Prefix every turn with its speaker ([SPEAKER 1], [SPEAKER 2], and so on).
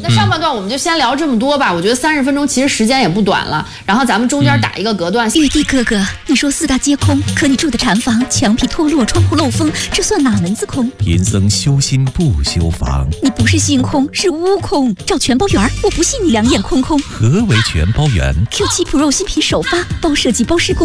[SPEAKER 1] 那上半段我们就先聊这么多吧，我觉得30分钟其实时间也不短了，然后咱们中间打一个隔断。
[SPEAKER 2] 玉帝哥哥，你说4大皆空，可你住的禅房墙皮脱落，窗户漏风，这算哪门子空？
[SPEAKER 3] 贫僧修心不修房，
[SPEAKER 2] 你不是心空，是悟空。找全包圆，我不信你两眼空空。
[SPEAKER 3] 何为全包圆？
[SPEAKER 2] Q7 Pro 新品首发，包设计包施工。